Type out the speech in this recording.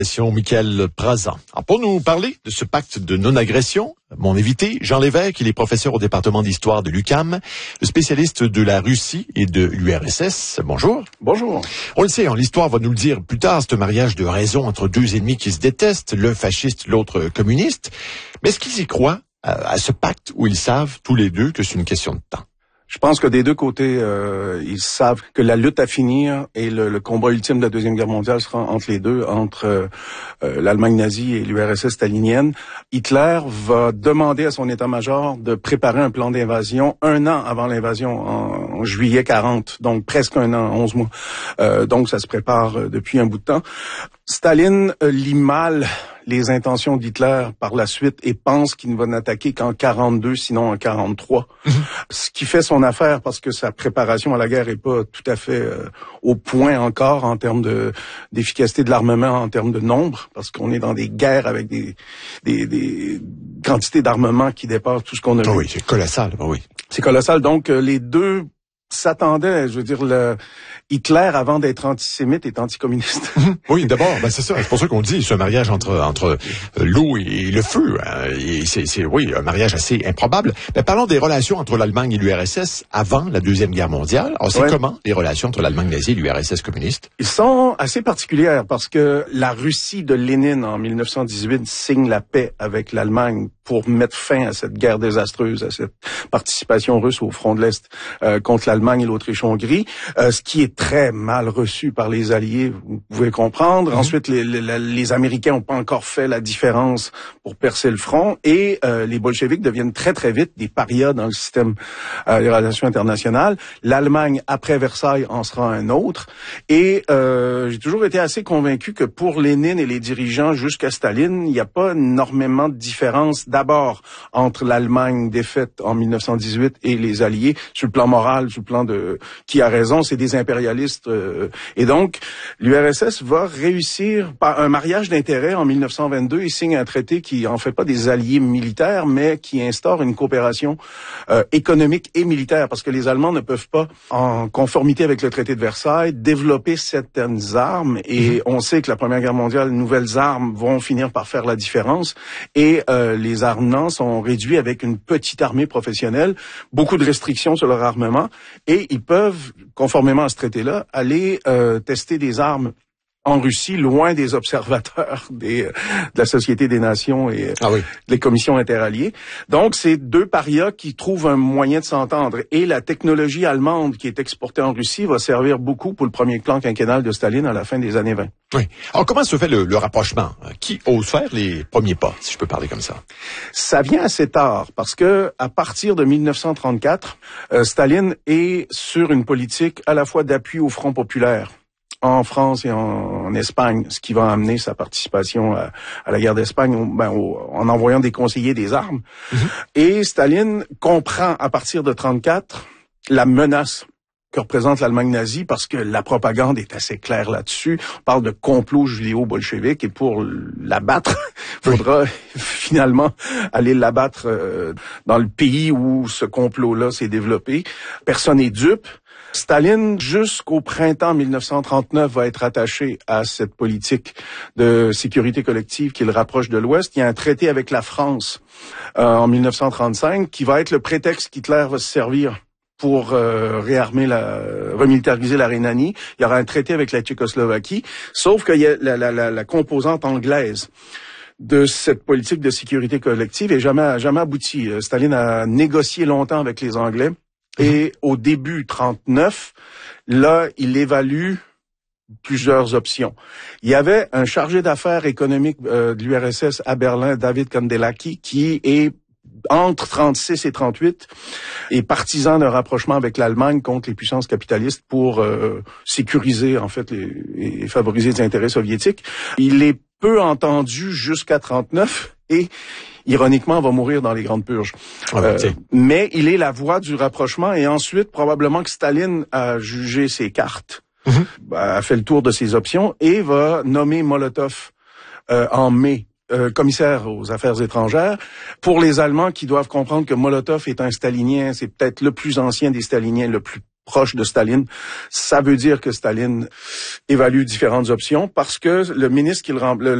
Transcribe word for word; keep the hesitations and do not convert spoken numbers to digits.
Michael Brazan. Alors pour nous parler de ce pacte de non-agression, mon invité, Jean Lévesque, il est professeur au département d'histoire de l'U Q A M, le spécialiste de la Russie et de l'U R S S. Bonjour. Bonjour. On le sait, hein, l'histoire va nous le dire plus tard, c'est un mariage de raison entre deux ennemis qui se détestent, l'un fasciste, l'autre communiste. Mais est-ce qu'ils y croient à, à ce pacte où ils savent tous les deux que c'est une question de temps? Je pense que des deux côtés, euh, ils savent que la lutte à finir et le, le combat ultime de la Deuxième Guerre mondiale sera entre les deux, entre euh, euh, l'Allemagne nazie et l'U R S S stalinienne. Hitler va demander à son état-major de préparer un plan d'invasion un an avant l'invasion, en, en juillet quarante, donc presque un an, onze mois. Euh, donc ça se prépare euh, depuis un bout de temps. Staline euh, lit mal les intentions d'Hitler par la suite et pense qu'il ne va n'attaquer qu'en quarante-deux, sinon en quarante-trois. Mm-hmm. Ce qui fait son affaire parce que sa préparation à la guerre est pas tout à fait euh, au point encore en termes de d'efficacité de l'armement, en termes de nombre, parce qu'on est dans des guerres avec des des, des quantités d'armement qui dépassent tout ce qu'on a oh vu. Oui, c'est colossal, oh oui. C'est colossal. Donc euh, les deux s'attendait, je veux dire, le Hitler, avant d'être antisémite, est anticommuniste. Oui, d'abord, ben c'est ça. C'est pour ça qu'on dit, c'est un mariage entre entre l'eau et le feu. Hein, et c'est, c'est, oui, un mariage assez improbable. Mais parlons des relations entre l'Allemagne et l'U R S S avant la Deuxième Guerre mondiale. Alors, c'est ouais. Comment les relations entre l'Allemagne nazie et l'U R S S communiste? Ils sont assez particulières parce que la Russie de Lénine, en mille neuf cent dix-huit, signe la paix avec l'Allemagne pour mettre fin à cette guerre désastreuse, à cette participation russe au front de l'Est euh, contre l'Allemagne et l'Autriche-Hongrie, euh, ce qui est très mal reçu par les Alliés, vous pouvez comprendre. Mm-hmm. Ensuite, les, les, les Américains n'ont pas encore fait la différence pour percer le front et euh, les bolcheviks deviennent très très vite des parias dans le système euh, des relations internationales. L'Allemagne, après Versailles, en sera un autre. Et euh, j'ai toujours été assez convaincu que pour Lénine et les dirigeants jusqu'à Staline, il n'y a pas énormément de différence d'abord entre l'Allemagne défaite en mille neuf cent dix-huit et les Alliés sur le plan moral, sur le plan de qui a raison, c'est des impérialistes. Euh, et donc, l'U R S S va réussir par un mariage d'intérêts en mille neuf cent vingt-deux. Il signe un traité qui en fait pas des alliés militaires, mais qui instaure une coopération euh, économique et militaire, parce que les Allemands ne peuvent pas, en conformité avec le traité de Versailles, développer certaines armes. Et mmh. on sait que la Première Guerre mondiale, de nouvelles armes vont finir par faire la différence. Et euh, les armements sont réduits avec une petite armée professionnelle, beaucoup de restrictions sur leur armement, et ils peuvent, conformément à ce traité-là, aller euh, tester des armes en Russie, loin des observateurs des, de la Société des Nations et ah oui. des commissions interalliées. Donc, c'est deux parias qui trouvent un moyen de s'entendre. Et la technologie allemande qui est exportée en Russie va servir beaucoup pour le premier plan quinquennal de Staline à la fin des années vingt. Oui. Alors, comment se fait le, le rapprochement? Qui ose faire les premiers pas, si je peux parler comme ça? Ça vient assez tard, parce que à partir de mille neuf cent trente-quatre, euh, Staline est sur une politique à la fois d'appui au Front populaire en France et en, en Espagne, ce qui va amener sa participation à, à la guerre d'Espagne ben, au, en envoyant des conseillers des armes. Mm-hmm. Et Staline comprend à partir de trente-quatre la menace que représente l'Allemagne nazie, parce que la propagande est assez claire là-dessus. On parle de complot judéo-bolchevique, et pour l'abattre, il faudra finalement aller l'abattre euh, dans le pays où ce complot-là s'est développé. Personne n'est dupe. Staline, jusqu'au printemps mille neuf cent trente-neuf, va être attaché à cette politique de sécurité collective qui le rapproche de l'Ouest. Il y a un traité avec la France euh, en mille neuf cent trente-cinq qui va être le prétexte qu'Hitler va se servir pour euh, réarmer la, remilitariser la Rhénanie. Il y aura un traité avec la Tchécoslovaquie, sauf qu'il y a la, la, la, la composante anglaise de cette politique de sécurité collective et jamais, jamais abouti. Staline a négocié longtemps avec les Anglais. Et au début trente-neuf, là, il évalue plusieurs options. Il y avait un chargé d'affaires économique euh, de l'U R S S à Berlin, David Kandelaki, qui est entre trente-six et trente-huit est partisan d'un rapprochement avec l'Allemagne contre les puissances capitalistes pour euh, sécuriser en fait les, et favoriser les intérêts soviétiques. Il est peu entendu jusqu'à trente-neuf et ironiquement, va mourir dans les grandes purges. Ah, euh, mais il est la voie du rapprochement et ensuite, probablement que Staline a jugé ses cartes, mm-hmm. a fait le tour de ses options et va nommer Molotov euh, en mai euh, commissaire aux affaires étrangères. Pour les Allemands qui doivent comprendre que Molotov est un stalinien, c'est peut-être le plus ancien des staliniens, le plus proche de Staline. Ça veut dire que Staline évalue différentes options parce que le ministre qu'il rem- le,